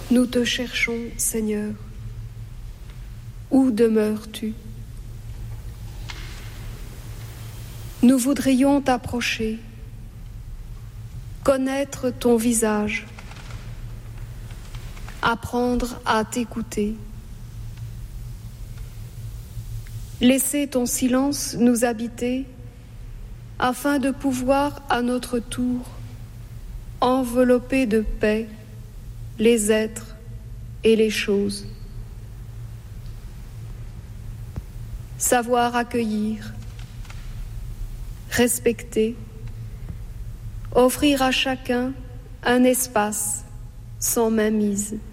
Nous te cherchons, Seigneur. Où demeures-tu? Nous voudrions t'approcher, connaître ton visage, apprendre à t'écouter. Laisser ton silence nous habiter afin de pouvoir à notre tour envelopper de paix les êtres et les choses. Savoir accueillir, respecter, offrir à chacun un espace sans mainmise.